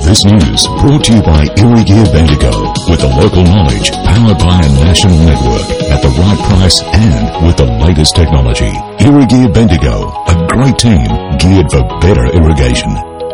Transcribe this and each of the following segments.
This news brought to you by Irrigear Bendigo, with the local knowledge powered by a national network at the right price and with the latest technology. Irrigear Bendigo, a great team geared for better irrigation.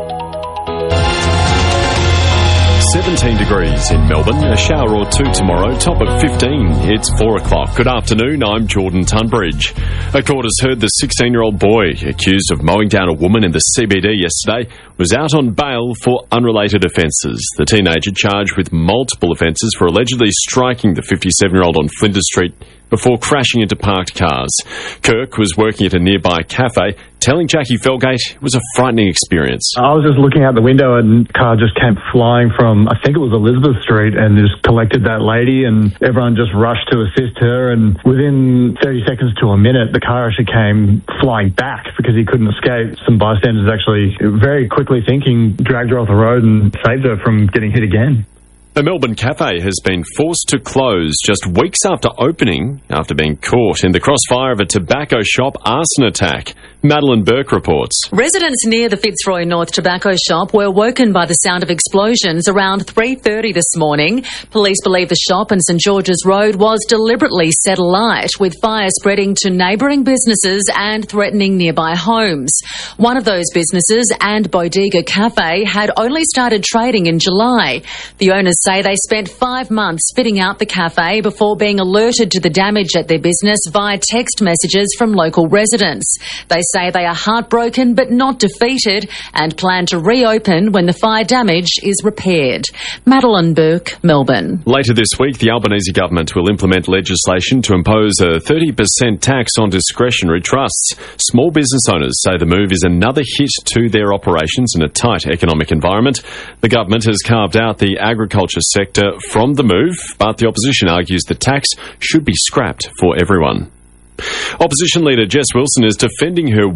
17 degrees in Melbourne, a shower or two tomorrow, top of 15. It's 4 o'clock. Good afternoon, I'm Jordan Tunbridge. A court has heard the 16-year-old boy accused of mowing down a woman in the CBD yesterday was out on bail for unrelated offences. The teenager charged with multiple offences for allegedly striking the 57-year-old on Flinders Street before crashing into parked cars. Kirk was working at a nearby cafe, telling Jackie Felgate it was a frightening experience. I was just looking out the window and a car just came flying from, I think it was Elizabeth Street, and just collected that lady, and everyone just rushed to assist her, and within 30 seconds to a minute, the car actually came flying back because he couldn't escape. Some bystanders actually, very quickly thinking, dragged her off the road and saved her from getting hit again. A Melbourne cafe has been forced to close just weeks after opening after being caught in the crossfire of a tobacco shop arson attack. Madeline Burke reports. Residents near the Fitzroy North tobacco shop were woken by the sound of explosions around 3:30 this morning. Police believe the shop in St George's Road was deliberately set alight, with fire spreading to neighbouring businesses and threatening nearby homes. One of those businesses, and Bodega Cafe, had only started trading in July. The owners say they spent 5 months fitting out the cafe before being alerted to the damage at their business via text messages from local residents. They say they are heartbroken but not defeated and plan to reopen when the fire damage is repaired. Madeline Burke, Melbourne. Later this week, the Albanese government will implement legislation to impose a 30% tax on discretionary trusts. Small business owners say the move is another hit to their operations in a tight economic environment. The government has carved out the agriculture sector from the move, but the opposition argues the tax should be scrapped for everyone. Opposition leader Jess Wilson is defending her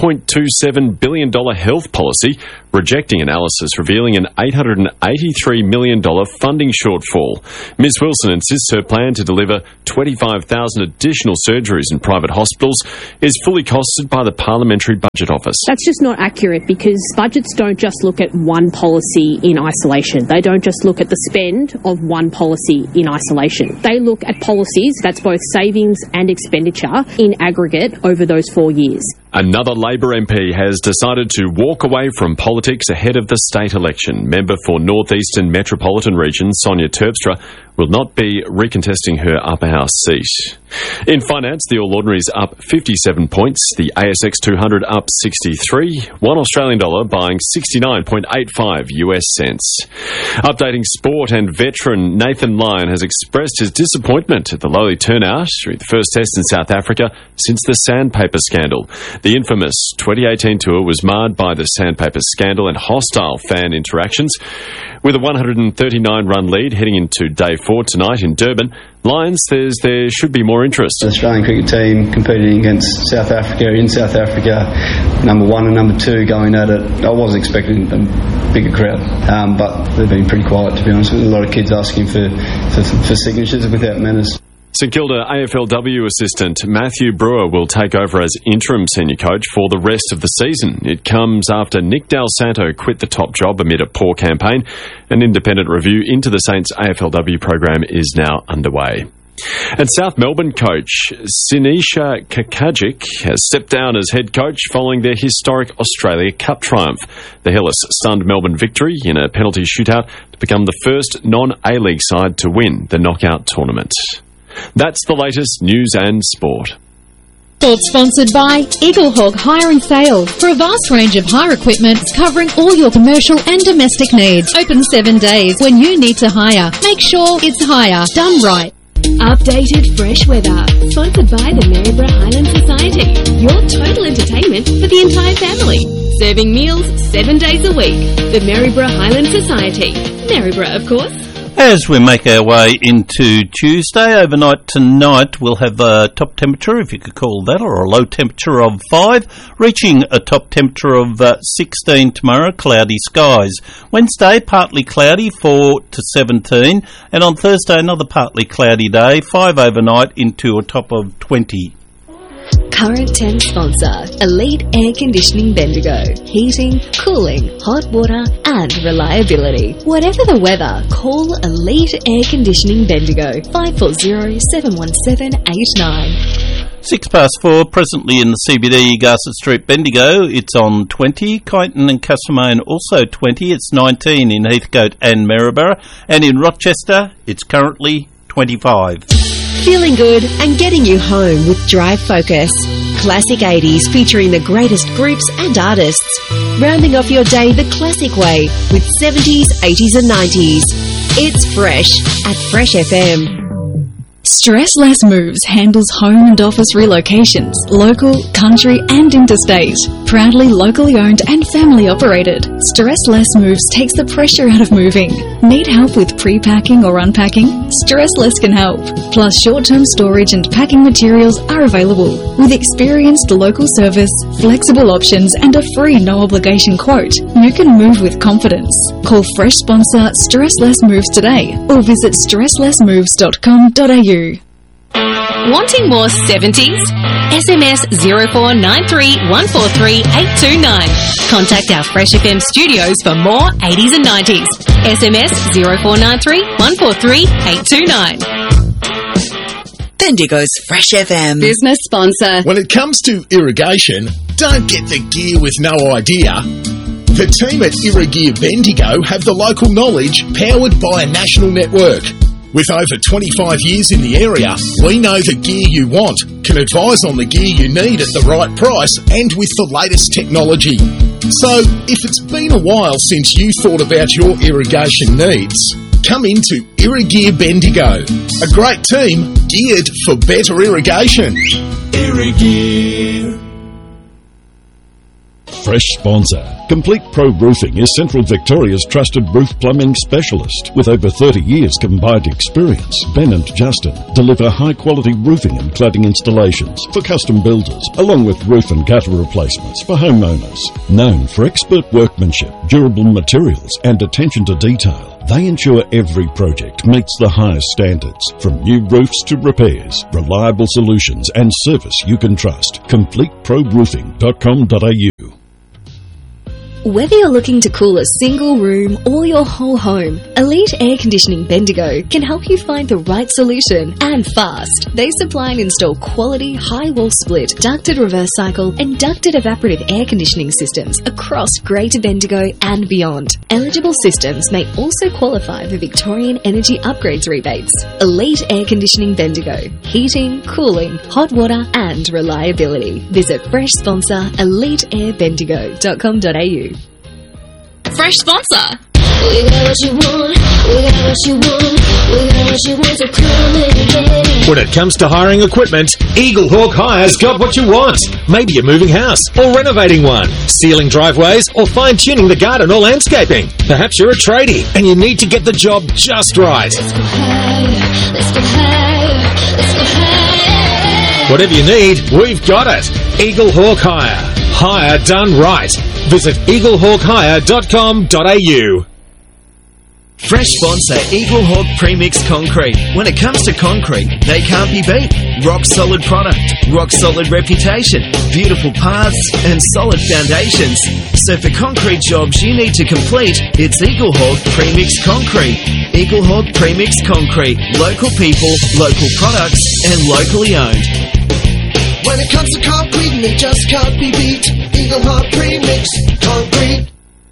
$1.27 billion health policy, rejecting analysis revealing an $883 million funding shortfall. Ms Wilson insists her plan to deliver 25,000 additional surgeries in private hospitals is fully costed by the Parliamentary Budget Office. That's just not accurate, because budgets don't just look at one policy in isolation. They don't just look at the spend of one policy in isolation. They look at policies, that's both savings and expenditure, in aggregate over those 4 years. Another Labor MP has decided to walk away from politics ahead of the state election. Member for North Eastern Metropolitan Region, Sonia Terpstra, will not be recontesting her upper house seat. In finance, the All Ordinaries up 57 points, the ASX 200 up 63, $1 Australian dollar buying 69.85 US cents. Updating sport, and veteran Nathan Lyon has expressed his disappointment at the lowly turnout during the first test in South Africa since the sandpaper scandal. The infamous 2018 tour was marred by the sandpaper scandal and hostile fan interactions. With a 139-run lead heading into Day 4 tonight in Durban, Lions says there should be more interest. The Australian cricket team competing against South Africa, in South Africa, number 1 and number 2 going at it. I was expecting a bigger crowd, but they've been pretty quiet, to be honest. With a lot of kids asking for signatures without manners. St Kilda AFLW assistant Matthew Brewer will take over as interim senior coach for the rest of the season. It comes after Nick Del Santo quit the top job amid a poor campaign. An independent review into the Saints AFLW program is now underway. And South Melbourne coach Sinisha Kakajic has stepped down as head coach following their historic Australia Cup triumph. The Hellas stunned Melbourne victory in a penalty shootout to become the first non-A-League side to win the knockout tournament. That's the latest news and sport. Sport sponsored by Eaglehawk Hire and Sales for a vast range of hire equipment covering all your commercial and domestic needs. Open 7 days. When you need to hire, make sure it's hire done right. Updated fresh weather, sponsored by the Maryborough Highland Society. Your total entertainment for the entire family. Serving meals 7 days a week. The Maryborough Highland Society. Maryborough, of course. As we make our way into Tuesday, overnight tonight we'll have a top temperature, if you could call that, or a low temperature of 5, reaching a top temperature of 16 tomorrow, cloudy skies. Wednesday, partly cloudy, 4 to 17, and on Thursday, another partly cloudy day, 5 overnight into a top of 20. Current 10 sponsor, Elite Air Conditioning Bendigo. Heating, cooling, hot water and reliability. Whatever the weather, call Elite Air Conditioning Bendigo. 540-717-89. 4:06, presently in the CBD, Garson Street, Bendigo. It's on 20. Kyneton and Castlemaine also 20. It's 19 in Heathcote and Maryborough. And in Rochester, it's currently 25. Feeling good and getting you home with Drive Focus. Classic 80s featuring the greatest groups and artists. Rounding off your day the classic way with 70s, 80s and 90s. It's Fresh at Fresh FM. Stressless Moves handles home and office relocations, local, country and interstate. Proudly locally owned and family operated, Stressless Moves takes the pressure out of moving. Need help with pre-packing or unpacking? Stressless can help. Plus short-term storage and packing materials are available. With experienced local service, flexible options and a free no-obligation quote, you can move with confidence. Call Fresh sponsor Stressless Moves today or visit stresslessmoves.com.au. Wanting more 70s? SMS 0493 143 829. Contact our Fresh FM studios for more 80s and 90s. SMS 0493 143 829. Bendigo's Fresh FM. Business sponsor. When it comes to irrigation, don't get the gear with no idea. The team at Irrigear Bendigo have the local knowledge powered by a national network. With over 25 years in the area, we know the gear you want, can advise on the gear you need at the right price and with the latest technology. So, if it's been a while since you thought about your irrigation needs, come into Irrigear Bendigo, a great team geared for better irrigation. Irrigear. Fresh sponsor. Complete Pro Roofing is Central Victoria's trusted roof plumbing specialist. With over 30 years combined experience, Ben and Justin deliver high-quality roofing and cladding installations for custom builders, along with roof and gutter replacements for homeowners. Known for expert workmanship, durable materials and attention to detail, they ensure every project meets the highest standards. From new roofs to repairs, reliable solutions and service you can trust. CompleteProRoofing.com.au. Whether you're looking to cool a single room or your whole home, Elite Air Conditioning Bendigo can help you find the right solution and fast. They supply and install quality high-wall split, ducted reverse cycle and ducted evaporative air conditioning systems across Greater Bendigo and beyond. Eligible systems may also qualify for Victorian Energy Upgrades rebates. Elite Air Conditioning Bendigo. Heating, cooling, hot water and reliability. Visit fresh sponsor eliteairbendigo.com.au. Fresh sponsor. We got what you want, we got what you want, we got what you want, so come and get it. When it comes to hiring equipment, Eagle Hawk Hire's got what you want. Maybe you're moving house or renovating one, sealing driveways or fine-tuning the garden or landscaping. Perhaps you're a tradie and you need to get the job just right. Let's go higher, let's go higher, let's go higher. Whatever you need, we've got it. Eagle Hawk Hire. Hire done right. Visit eaglehawkhire.com.au. Fresh sponsor Eagle Hawk Premix Concrete. When it comes to concrete, they can't be beat. Rock solid product, rock solid reputation, beautiful paths and solid foundations. So for concrete jobs you need to complete, it's Eagle Hawk Premix Concrete. Eagle Hawk Premix Concrete. Local people, local products and locally owned. When it comes to concrete, they just can't be beat. Eagle Hawk Premix Concrete.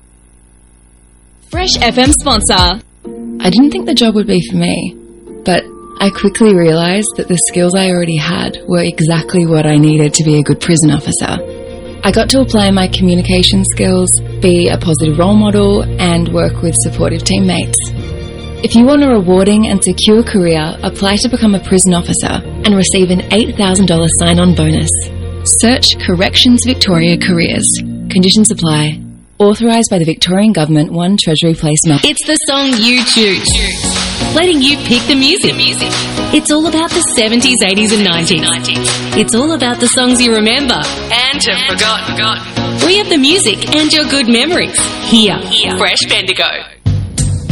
Fresh FM sponsor. I didn't think the job would be for me, but I quickly realised that the skills I already had were exactly what I needed to be a good prison officer. I got to apply my communication skills, be a positive role model, and work with supportive teammates. If you want a rewarding and secure career, apply to become a prison officer and receive an $8,000 sign-on bonus. Search Corrections Victoria Careers. Conditions apply. Authorised by the Victorian Government, 1 Treasury Place, Melbourne. It's the song you choose, letting you pick the music. It's all about the 70s, 80s and 90s. It's all about the songs you remember and have forgotten. We have the music and your good memories here. Fresh Bendigo.